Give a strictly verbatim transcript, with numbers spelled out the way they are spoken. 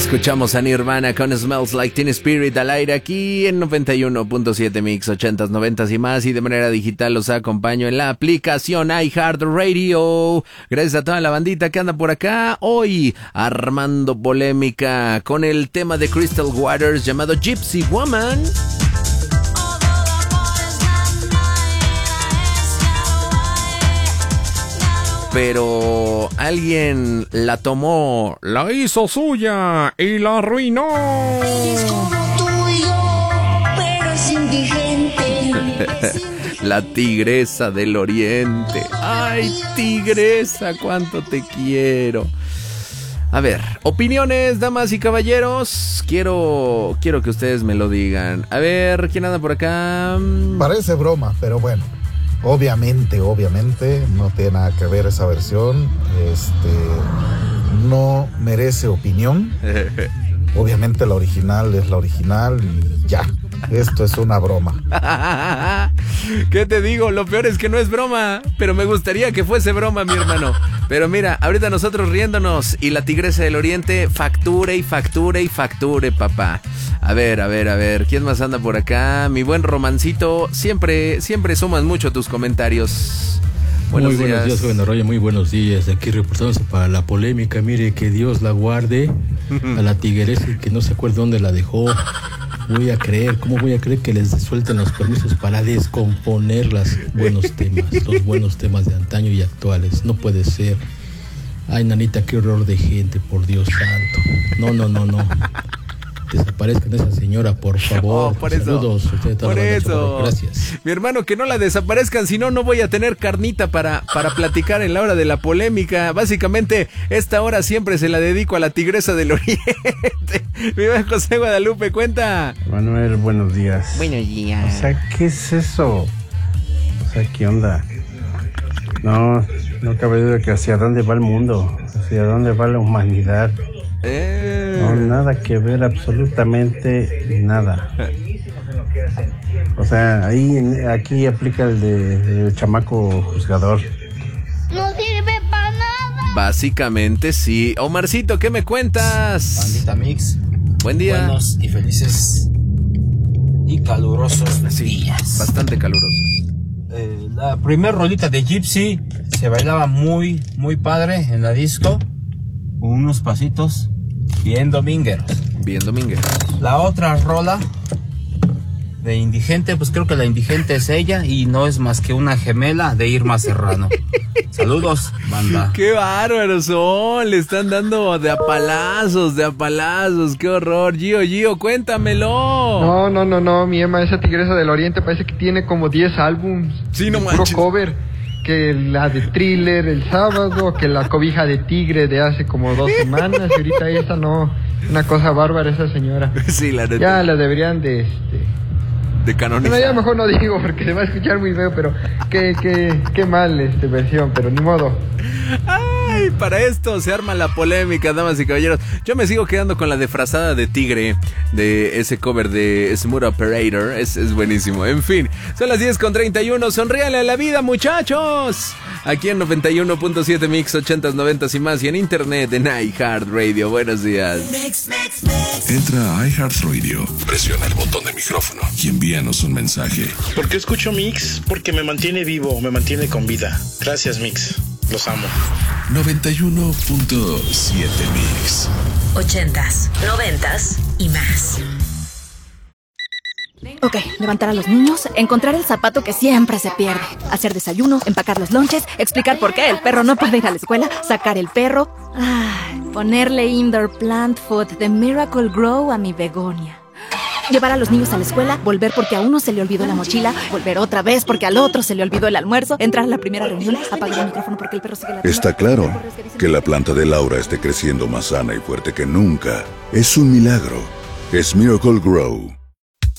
Escuchamos a Nirvana con Smells Like Teen Spirit al aire aquí en noventa y uno punto siete Mix, ochentas, noventas y más, y de manera digital los acompaño en la aplicación iHeartRadio. Gracias a toda la bandita que anda por acá hoy armando polémica con el tema de Crystal Waters llamado Gypsy Woman. Pero alguien la tomó, la hizo suya y la arruinó. Es como tú y yo, pero es indigente. La tigresa del oriente. Ay, tigresa, cuánto te quiero. A ver, opiniones, damas y caballeros. Quiero, quiero que ustedes me lo digan. A ver, ¿quién anda por acá? Parece broma, pero bueno. Obviamente, obviamente, no tiene nada que ver esa versión. Este, no merece opinión. Obviamente la original es la original y ya. Esto es una broma. ¿Qué te digo? Lo peor es que no es broma, pero me gustaría que fuese broma, mi hermano. Pero mira, ahorita nosotros riéndonos y la tigresa del oriente facture y facture y facture, papá. A ver, a ver, a ver, ¿quién más anda por acá? Mi buen Romancito, siempre, siempre suman mucho tus comentarios. Buenos muy días. buenos días, joven Arroyo, muy buenos días. Aquí reportándose para la polémica. Mire, que Dios la guarde a la tigresa y que no se acuerde dónde la dejó. Voy a creer, ¿cómo voy a creer que les suelten los permisos para descomponer los buenos temas, los buenos temas de antaño y actuales? No puede ser. Ay, nanita, qué horror de gente, por Dios santo. No, no, no, no. Desaparezcan esa señora, por favor. Oh, por eso, saludos. Usted por eso. Gracias. Mi hermano, que no la desaparezcan, si no, no voy a tener carnita para, para platicar en la hora de la polémica. Básicamente, esta hora siempre se la dedico a la tigresa del oriente. Mi buen José Guadalupe, cuenta. Manuel, buenos días. Buenos días. O sea, ¿qué es eso? O sea, ¿qué onda? No, no cabe duda que hacia dónde va el mundo, hacia dónde va la humanidad. Eh. No, nada que ver, absolutamente nada. O sea, ahí aquí aplica el de el chamaco juzgador. No sirve para nada. Básicamente sí. Omarcito, ¿qué me cuentas? Bandita Mix. Buen día. Buenos y felices y calurosos Sí, días. bastante calurosos. Eh, la primer rolita de Gypsy se bailaba muy, muy padre en la disco. Con unos pasitos bien domingueros. Bien dominguero. La otra rola de Indigente, pues creo que la Indigente es ella y no es más que una gemela de Irma Serrano. Saludos, banda. ¡Qué bárbaros son! Le están dando de a palazos, de a palazos. ¡Qué horror! Gio, Gio, cuéntamelo. No, no, no, no, mi Emma, esa tigresa del oriente parece que tiene como diez álbums. Sí, no de puro manches. cover. Que la de Thriller el sábado, que la cobija de tigre de hace como dos semanas, y ahorita esa no, una cosa bárbara esa señora. Sí, la neta. Ya la deberían de, este... De canonizar. Bueno, ya mejor no digo porque se va a escuchar muy feo, pero qué, qué, qué mal este versión, pero ni modo. Ay, para esto se arma la polémica, damas y caballeros. Yo me sigo quedando con la defrazada de tigre de ese cover de Smooth Operator. Es, es buenísimo. En fin, son las diez con treinta y uno. Sonríale a la vida, muchachos. Aquí en noventa y uno punto siete Mix, ochentas, noventas y más. Y en internet en iHeartRadio. Buenos días. Entra a iHeartRadio, presiona el botón de micrófono y envíanos un mensaje. ¿Por qué escucho Mix? Porque me mantiene vivo, me mantiene con vida. Gracias, Mix. Los amo. noventa y uno punto siete Mix. Ochentas, noventas y más. Ok, levantar a los niños, encontrar el zapato que siempre se pierde, hacer desayuno, empacar los lonches, explicar por qué el perro no puede ir a la escuela, sacar el perro, ay, ponerle indoor plant food de Miracle Grow a mi begonia. Llevar a los niños a la escuela, volver porque a uno se le olvidó la mochila, volver otra vez porque al otro se le olvidó el almuerzo, entrar a la primera reunión, apagar el micrófono porque el perro sigue la... Está claro que la planta de Laura esté creciendo más sana y fuerte que nunca. Es un milagro. Es Miracle Grow.